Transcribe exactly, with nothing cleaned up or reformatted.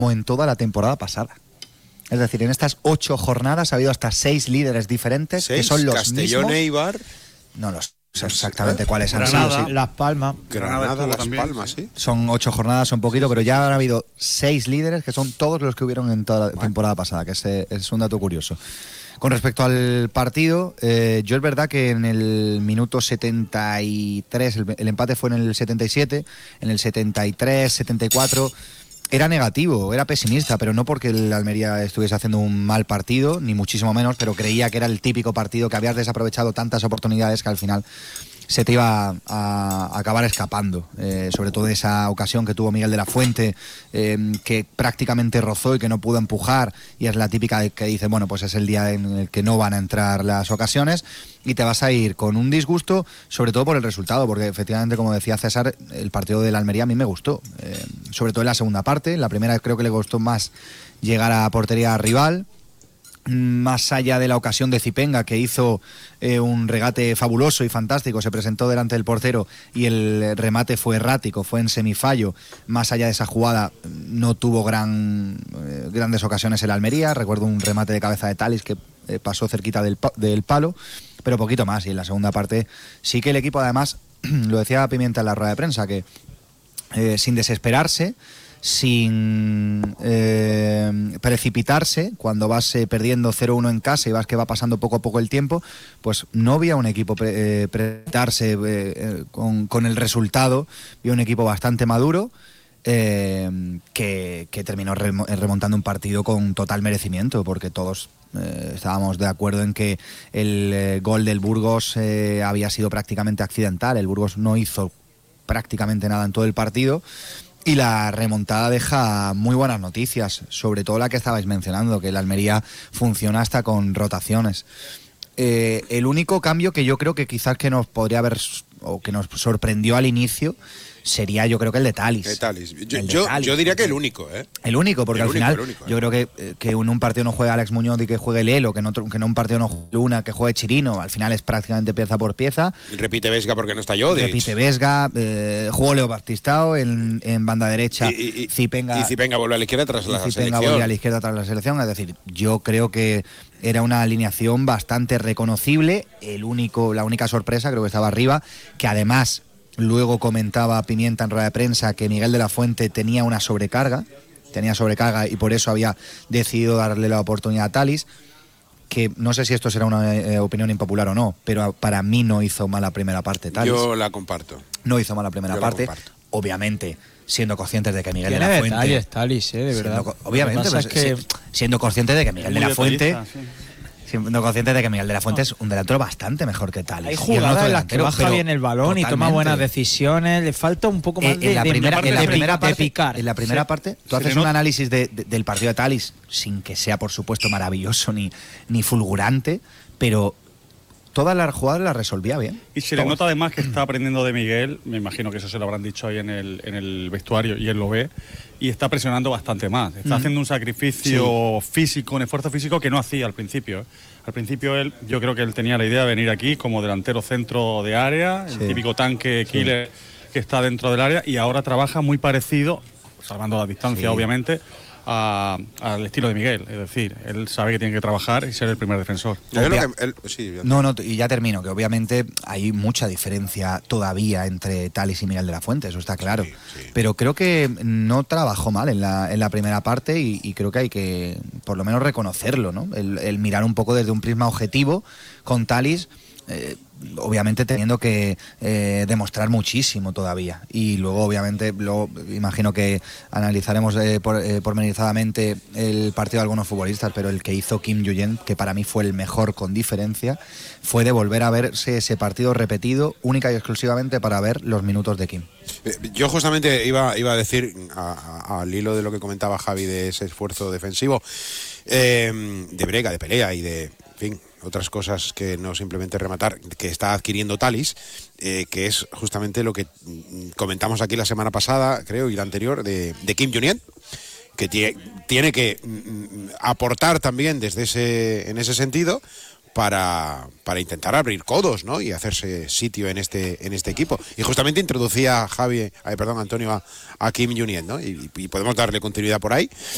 como en toda la temporada pasada. Es decir, en estas ocho jornadas ha habido hasta seis líderes diferentes, ¿Seis? que son los Castellón, mismos. Eibar. No los sé exactamente ¿Eh? cuáles han Granada, sido. Sí. Las Palmas. Granada, Granada Las también, Palmas, sí. sí. Son ocho jornadas, un poquito, pero ya han habido seis líderes, que son todos los que hubieron en toda la bueno. temporada pasada, que es, es un dato curioso. Con respecto al partido, eh, yo es verdad que en el minuto setenta y tres, el, el empate fue en el setenta y siete, en el setenta y tres, setenta y cuatro... Era negativo, era pesimista, pero no porque el Almería estuviese haciendo un mal partido, ni muchísimo menos, pero creía que era el típico partido que habías desaprovechado tantas oportunidades que al final se te iba a acabar escapando. Eh, sobre todo esa ocasión que tuvo Miguel de la Fuente, eh, que prácticamente rozó y que no pudo empujar, y es la típica de que dice, bueno, pues es el día en el que no van a entrar las ocasiones, y te vas a ir con un disgusto, sobre todo por el resultado, porque efectivamente, como decía César, el partido del Almería a mí me gustó, eh, sobre todo en la segunda parte. En la primera creo que le costó más llegar a portería rival, más allá de la ocasión de Zipenga, que hizo eh, un regate fabuloso y fantástico, se presentó delante del portero y el remate fue errático, fue en semifallo. Más allá de esa jugada no tuvo gran eh, grandes ocasiones el Almería. Recuerdo un remate de cabeza de Talis que eh, pasó cerquita del, del palo, pero poquito más. Y en la segunda parte sí que el equipo, además, lo decía Pimienta en la rueda de prensa, que eh, sin desesperarse, sin eh, precipitarse, cuando vas eh, perdiendo cero uno en casa y vas que va pasando poco a poco el tiempo, pues no había un equipo pre, eh, precipitarse eh, con, con el resultado. Había un equipo bastante maduro, eh, que, que terminó remontando un partido con total merecimiento, porque todos eh, estábamos de acuerdo en que el eh, gol del Burgos eh, había sido prácticamente accidental. El Burgos no hizo prácticamente nada en todo el partido. Y la remontada deja muy buenas noticias, sobre todo la que estabais mencionando, que el Almería funciona hasta con rotaciones. Eh, el único cambio que yo creo que quizás que nos podría haber, o que nos sorprendió al inicio, sería yo creo que el de Talis. De Talis. Yo, el de yo, Talis. yo diría que el único, ¿eh? El único, porque el al único, final único, ¿eh? yo creo que, que en un partido no juegue Alex Muñoz y que juegue Lelo, que en, otro, que en un partido no juegue Luna, que juegue Chirino, al final es prácticamente pieza por pieza. Y repite Vesga porque no está Jodic. Repite Vesga, eh, jugó Leo Baptistao en, en banda derecha, y, y, Zipenga, y Zipenga vuelve a la izquierda tras la Zipenga selección. volvió a la izquierda tras la selección, es decir, yo creo que era una alineación bastante reconocible. El único, la única sorpresa creo que estaba arriba, que además luego comentaba Pimienta en rueda de prensa que Miguel de la Fuente tenía una sobrecarga, tenía sobrecarga y por eso había decidido darle la oportunidad a Talis, que no sé si esto será una eh, opinión impopular o no, pero para mí no hizo mala primera parte Talis. Yo la comparto. No hizo mala primera Yo parte, obviamente siendo conscientes de que Miguel de Tiene la Fuente... detalles, Talis, eh, de verdad. Siendo, obviamente, pues, es que siendo conscientes de que Miguel de la Fuente... Sí. Siendo consciente de que Miguel de la Fuente es un delantero bastante mejor que Talis. Hay jugadas en las que baja bien el balón totalmente. y toma buenas decisiones. Le falta un poco más eh, de, en la de, primera, de, en la de, primera de parte, picar. En la primera sí. parte, tú haces un análisis de, de, del partido de Talis, sin que sea, por supuesto, maravilloso ni, ni fulgurante, pero todas las jugadas las resolvía bien. Y se le nota además que está aprendiendo de Miguel, me imagino que eso se lo habrán dicho ahí en el, en el vestuario y él lo ve, y está presionando bastante más. Está mm. haciendo un sacrificio sí. físico, un esfuerzo físico que no hacía al principio. Al principio él, yo creo que él tenía la idea de venir aquí como delantero centro de área, sí. el típico tanque killer sí. que está dentro del área, y ahora trabaja muy parecido, salvando la distancia sí. obviamente, A, al estilo de Miguel, es decir, él sabe que tiene que trabajar y ser el primer defensor. Obvia- que él, sí, no, no, y ya termino, que obviamente hay mucha diferencia todavía entre Talis y Miguel de la Fuente, eso está claro, sí, sí. pero creo que no trabajó mal en la, en la primera parte y, y creo que hay que por lo menos reconocerlo, ¿no? El, el mirar un poco desde un prisma objetivo con Talis, eh, obviamente teniendo que eh, demostrar muchísimo todavía, y luego obviamente luego imagino que analizaremos eh, por, eh, pormenorizadamente el partido de algunos futbolistas, pero el que hizo Kim Yuyen, que para mí fue el mejor con diferencia, fue de volver a verse ese partido repetido única y exclusivamente para ver los minutos de Kim. Yo justamente iba, iba a decir a, a, al hilo de lo que comentaba Javi de ese esfuerzo defensivo, eh, de brega, de pelea y de, en fin, otras cosas que no simplemente rematar, que está adquiriendo Talis, eh, que es justamente lo que comentamos aquí la semana pasada, creo, y la anterior, de, de Kim Yuyen, que tie, tiene que mm, aportar también desde ese, en ese sentido, para, para intentar abrir codos, ¿no? Y hacerse sitio en este, en este equipo. Y justamente introducía Javi, ay, perdón, Antonio, a, a Kim Yuyen, ¿no? Y, y podemos darle continuidad por ahí.